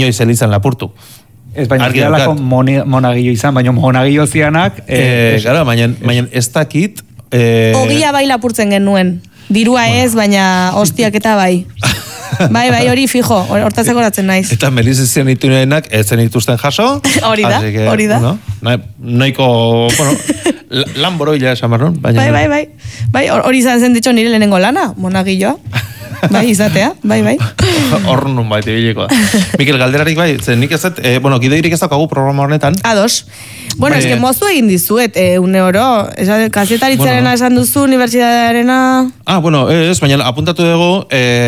inoiz elizan lapurtu. Ez baina zialako monagillo izan, baina monagillo zianak... Gara, baina ez dakit... Ogia bai lapurtzen genuen. Dirua ez, baina hostiak eta bai. Bai, hori fijo, hortaz egoratzen naiz. Eta Melissa zenituenak ez zenituzten jaso. Hori da. Nahiko, bueno, lan boroila esan barron. Bai, hori izan zen ditxo nire lehenengo lana, monagilloa. Bai, izatea, bai. Hor nun baita bileko da. Mikel, galderarik bai, zen nik ez dut, gidoirik ez daukagu programa honetan. Ados. Bueno, eske mozu egin dizuet, une oro, kazetaritzarena esan duzu, unibertsitatearena... Bueno, ez, baina apuntatu dugu,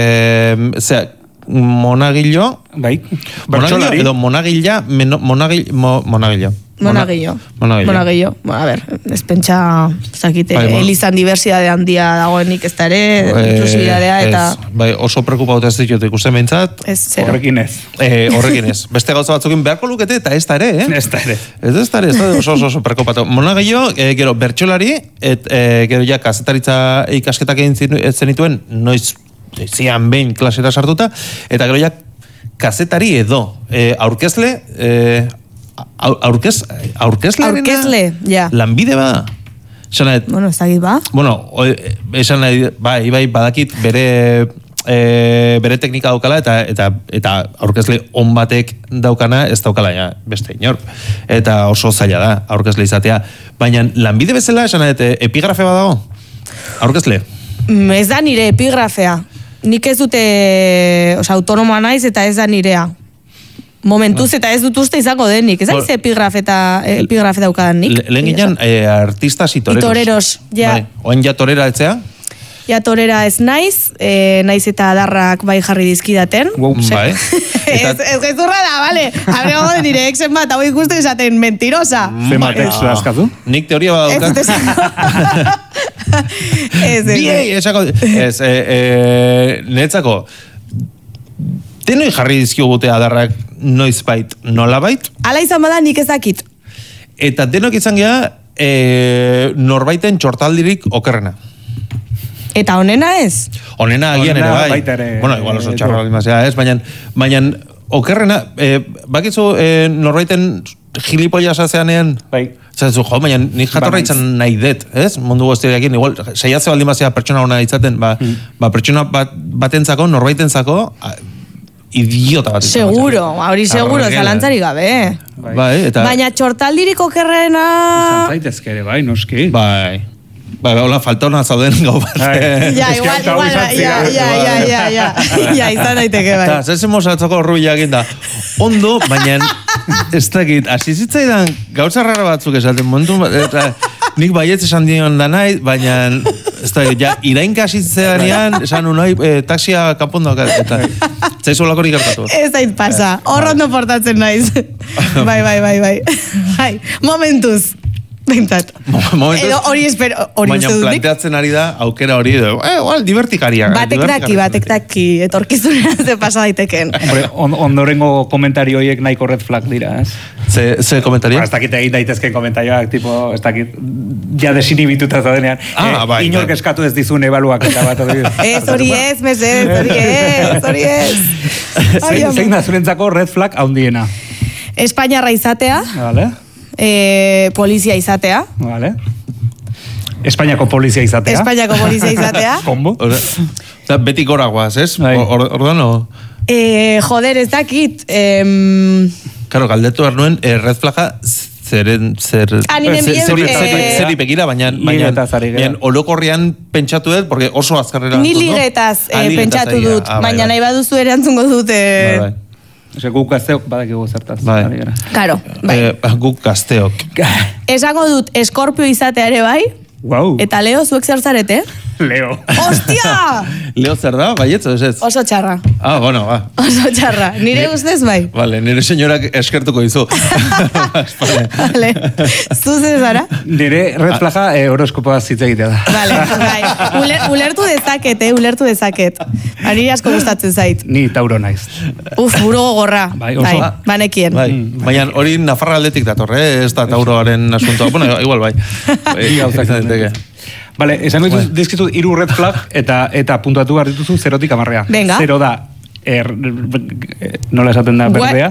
monagillo... Bai, bertsolari. Edo monagilla, monagillo. Monagillo. A ver, ez pentsa, zakite, elizan diversidade handia dagoenik ez dare, inklusibidadea eta... Bai, oso preokupauta ez ditut ikusten behintzat. Ez, zero. Horrekin ez. Horrekin ez. Beste gauza batzukin beharko lukete eta ez da ere, Ez da ere. Ez da oso preokupatu. Monagillo, gero, bertsolari, gero ja, kazetaritza ikasketak egin zenituen, noiz zian behin klasera sartuta, eta gero ja, kazetari edo, aurkezle, aurkezle, ja. Lanbide ba? Bueno, ez dakit ba? Bueno, esan nahi, bai, badakit bere teknika daukala eta aurkezle on batek daukana ez daukala ja, beste inor. Eta oso zaila da, aurkezle izatea. Baina lanbide bezala, esan nahi, epigrafe badago? Aurkezle? Ez da nire epigrafea. Nik ez dute, autonomoa naiz eta ez da nirea. Momentuz eta ez dut uste izango denik. Ez aiz epigrafe daukadan nik. Lehen ginen artistas y toreros. Toreros, ja. Oen ja torera etzea? Ja torera ez naiz eta adarrak bai jarri dizkidaten. Bai. Ez gezurra da, bale. Habre gogo de nire exen bat, hau ikusten esaten mentirosa. Zemat exu askatu? Nik teoria badaukat. Ez, netzako, denoi jarri dizkigute adarrak noizbait, nolabait? Ala izan bada nik ezakit. Eta denok izan geha, norbaiten txortaldirik okerrena. Eta honena ez? Honena agian ere bai. Bueno, igual oso txarro ez, baina okerrena, bakitzu norbaiten gilipollas azeanean? Bai. Zazu, baina nik jatorra izan nahi dut, ez? Mundu guztiarekin, igual, saiatze baldin bazia pertsona hona itzaten, pertsona batentzako, norbaitentzako, idiota bat. Seguro, hori seguro, zalantzari gabe. Baina txortaldirik okerrena... Izan zaitezke ere, bai, noski. Bai, hola, falta hona zauden gau bat. Ja, igual, izan daiteke, bai. Eta, zezen mozatzoko rubiak da. Ondo, baina, ez dakit, asizitzaidan gauza rara batzuk esaten momentu, nik baietz esan dion da nahi, baina, ez dakit, ja, irainka asitzeanean, esan unai, taxia kanpondo, eta zaizu lakorik hartatu. Ez dait pasa, horrondo portatzen naiz. Bai, momentuz. Bentat. Edo hori espero, hori uste dut. Baina planteatzen ari da, aukera hori, divertikaria. Batek daki, etorkizunean ze pasa daiteken. Ondorengo komentario horiek nahiko red flag dira, ez? Ze komentario? Ez dakit egin daitezken komentarioak, tipo, ez dakit, ja desinibituta zadenean. Inork eskatu ez dizun ebaluak eta bat hori. Ez hori ez, mesez, hori ez. Zein da zurentzako red flag haundiena? Espainiarra izatea. Vale. Polizia izatea. Vale. Espainiako polizia izatea. Kombo. Oza, beti goragoaz, ez? Ordan o? Joder, ez dakit. Karo, galdetu ernuen, red flaga zeri begira, baina olokorrian pentsatu dut, porque oso azkarrera. Ni ligetaz pentsatu dut, baina nahi baduzu erantzungo dute. Guk gazteok badakigu zertaz. Karo, bai. Guk gazteok. Esango dut, eskorpio izatea ere bai. Wow. Eta Leo, zuek zer zarete? Leo. Ostia! Leo zer da, baietzo, ez? Oso txarra. Bueno, ba. Oso txarra. Nire ustez bai? Vale, nire senyorak eskertuko dizu. Vale. Zuzen zara? Nire red flaga horoskopoa zitza egitea da. Vale, bai. Ulertu dezaket. Nire asko gustatzen zait. Ni Tauro naiz. Buru gogorra. Bai, oso. Banekien. Baina hori Nafarra aldetik dator, ez da Tauroaren asuntoa. Bueno, igual bai. Gauzak zaiteke. Vale, esango dizkizut 3 red flag eta puntuatu behar dituzu 0-10. Venga. 0 da, nola esaten da berdea?